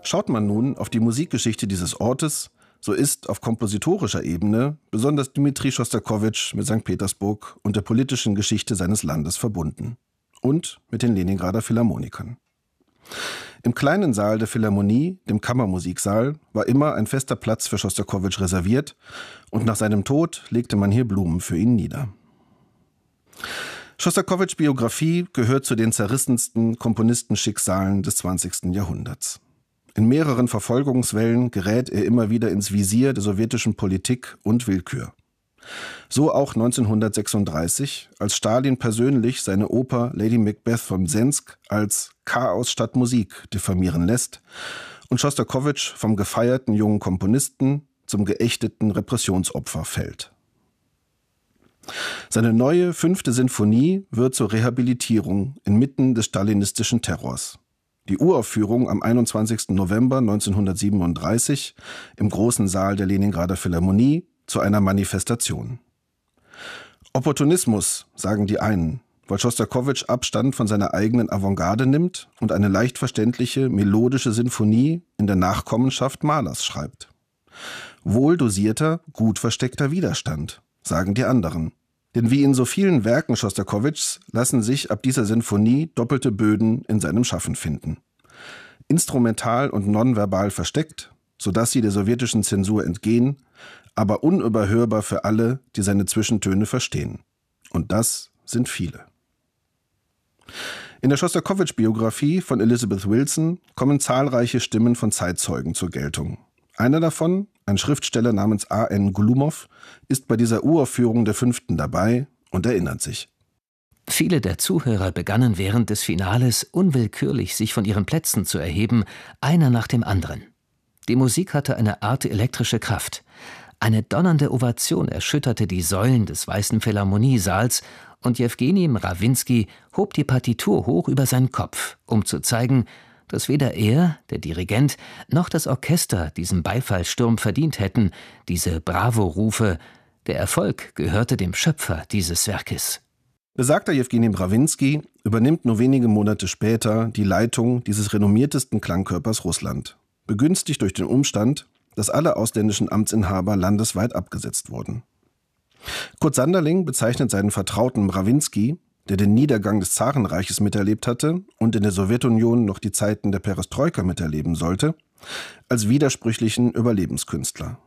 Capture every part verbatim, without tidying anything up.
Schaut man nun auf die Musikgeschichte dieses Ortes, so ist auf kompositorischer Ebene besonders Dmitri Schostakowitsch mit Sankt Petersburg und der politischen Geschichte seines Landes verbunden. Und mit den Leningrader Philharmonikern. Im kleinen Saal der Philharmonie, dem Kammermusiksaal, war immer ein fester Platz für Schostakowitsch reserviert und nach seinem Tod legte man hier Blumen für ihn nieder. Schostakowitschs Biografie gehört zu den zerrissensten Komponistenschicksalen des zwanzigsten Jahrhunderts. In mehreren Verfolgungswellen gerät er immer wieder ins Visier der sowjetischen Politik und Willkür. So auch neunzehnhundertsechsunddreißig, als Stalin persönlich seine Oper Lady Macbeth von Sensk als Chaos statt Musik diffamieren lässt und Schostakowitsch vom gefeierten jungen Komponisten zum geächteten Repressionsopfer fällt. Seine neue fünfte Sinfonie wird zur Rehabilitierung inmitten des stalinistischen Terrors. Die Uraufführung am einundzwanzigsten November neunzehnhundertsiebenunddreißig im großen Saal der Leningrader Philharmonie zu einer Manifestation. Opportunismus, sagen die einen, weil Schostakowitsch Abstand von seiner eigenen Avantgarde nimmt und eine leicht verständliche, melodische Sinfonie in der Nachkommenschaft Mahlers schreibt. Wohl dosierter, gut versteckter Widerstand, sagen die anderen. Denn wie in so vielen Werken Schostakowitschs lassen sich ab dieser Sinfonie doppelte Böden in seinem Schaffen finden. Instrumental und nonverbal versteckt, sodass sie der sowjetischen Zensur entgehen, aber unüberhörbar für alle, die seine Zwischentöne verstehen. Und das sind viele. In der Schostakowitsch-Biografie von Elizabeth Wilson kommen zahlreiche Stimmen von Zeitzeugen zur Geltung. Einer davon, ein Schriftsteller namens A N Glumow, ist bei dieser Uraufführung der fünften dabei und erinnert sich. Viele der Zuhörer begannen während des Finales unwillkürlich sich von ihren Plätzen zu erheben, einer nach dem anderen. Die Musik hatte eine Art elektrische Kraft. Eine donnernde Ovation erschütterte die Säulen des Weißen Philharmoniesaals und Jewgeni Mrawinsky hob die Partitur hoch über seinen Kopf, um zu zeigen, dass weder er, der Dirigent, noch das Orchester diesen Beifallssturm verdient hätten, diese Bravo-Rufe. Der Erfolg gehörte dem Schöpfer dieses Werkes. Besagter Jewgeni Mrawinsky übernimmt nur wenige Monate später die Leitung dieses renommiertesten Klangkörpers Russland, begünstigt durch den Umstand, dass alle ausländischen Amtsinhaber landesweit abgesetzt wurden. Kurt Sanderling bezeichnet seinen Vertrauten Mrawinsky, der den Niedergang des Zarenreiches miterlebt hatte und in der Sowjetunion noch die Zeiten der Perestroika miterleben sollte, als widersprüchlichen Überlebenskünstler.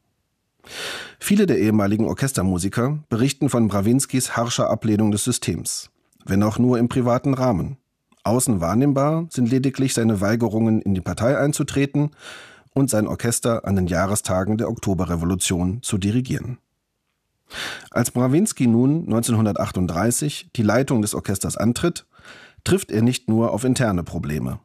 Viele der ehemaligen Orchestermusiker berichten von Mrawinskys harscher Ablehnung des Systems, wenn auch nur im privaten Rahmen. Außen wahrnehmbar sind lediglich seine Weigerungen, in die Partei einzutreten und sein Orchester an den Jahrestagen der Oktoberrevolution zu dirigieren. Als Mrawinsky nun neunzehnhundertachtunddreißig die Leitung des Orchesters antritt, trifft er nicht nur auf interne Probleme.